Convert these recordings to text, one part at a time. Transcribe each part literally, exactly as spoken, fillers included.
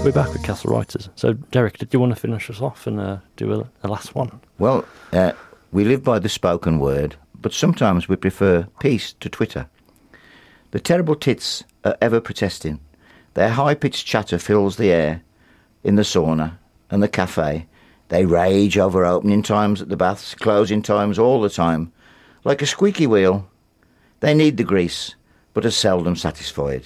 We're back with Castle Writers. So, Derek, did you want to finish us off and uh, do a, a last one? Well, uh, we live by the spoken word, but sometimes we prefer peace to Twitter. The terrible tits are ever protesting. Their high-pitched chatter fills the air in the sauna and the cafe. They rage over opening times at the baths, closing times all the time. Like a squeaky wheel, they need the grease, but are seldom satisfied.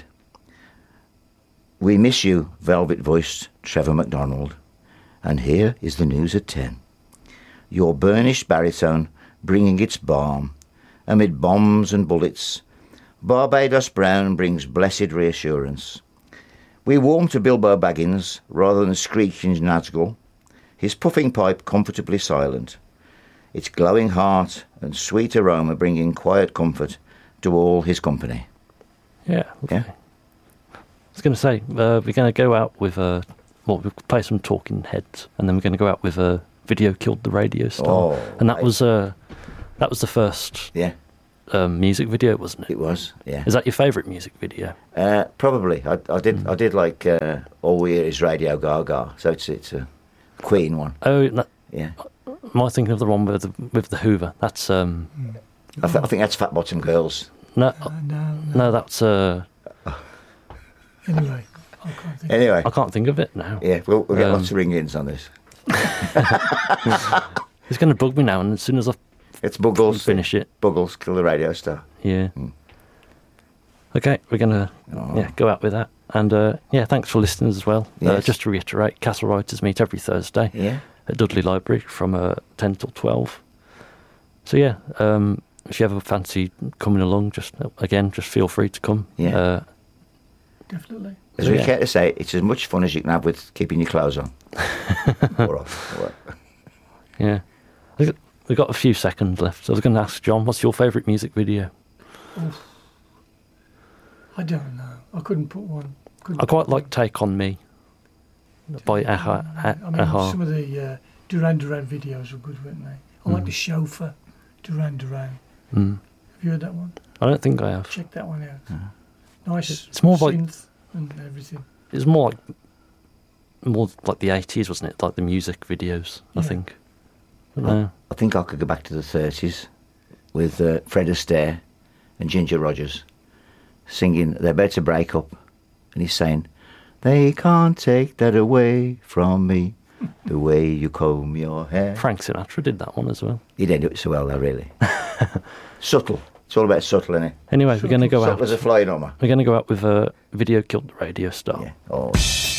We miss you, velvet-voiced Trevor McDonald. And here is the news at ten. Your burnished baritone bringing its balm. Amid bombs and bullets, Barbados Brown brings blessed reassurance. We warm to Bilbo Baggins rather than screeching Nazgul, his puffing pipe comfortably silent, its glowing heart and sweet aroma bringing quiet comfort to all his company. Yeah. Okay. Yeah. I was going to say, uh, we're going to go out with, uh, well, we'll play some Talking Heads, and then we're going to go out with a uh, Video Killed the Radio Star. Oh, and that right. was uh, that was the first Yeah, um, music video, wasn't it? it was, yeah. Is that your favourite music video? Uh, probably. I, I did Mm. I did like uh, All We Hear Is Radio Gaga, so it's, it's a Queen one. Oh, that, Yeah. am I thinking of the one with the, with the Hoover? That's, um... I, th- I think that's Fat Bottom Girls. No, Uh, no, no. no, that's, uh... Anyway, I can't think. Anyway, I can't think of it now. yeah, we'll, we'll get Um, lots of ring-ins on this. It's going to bug me now, and as soon as I It's Buggles. finish it, Buggles, Kill the Radio Star. yeah. Mm. Okay, we're going to Oh. yeah go out with that. And, uh, yeah, thanks for listening as well. Uh, Yes. just to reiterate, Castle Writers meet every Thursday Yeah. at Dudley Library from uh, ten till twelve. So, yeah, um, if you ever fancy coming along, just again, just feel free to come. Yeah. Uh, Definitely. As we Yeah. care to say, it's as much fun as you can have with keeping your clothes on. or off. Or what. yeah. I think we've got a few seconds left. So I was going to ask John, what's your favourite music video? Oof. I don't know. I couldn't put one. Couldn't I quite put like one. Take On Me by Aha. I mean, Aha. some of the uh, Duran Duran videos were good, weren't they? I like Mm. The Chauffeur, Duran Duran. Mm. Have you heard that one? I don't think I have. Check that one out. Uh-huh. Nice. It's more like- synth and everything. It's more like more like the eighties, wasn't it? Like the music videos, I Yeah. think. I don't know. I think I could go back to the thirties with uh, Fred Astaire and Ginger Rogers singing They're Better to Break Up. And he's saying, they can't take that away from me, the way you comb your hair. Frank Sinatra did that one as well. He didn't do it so well, though, really. Subtle. It's all about subtle, isn't it? Anyway, we're going to go Subtle out. as a fly number. We're going to go out with a Video Killed the Radio Star. Yeah. Oh.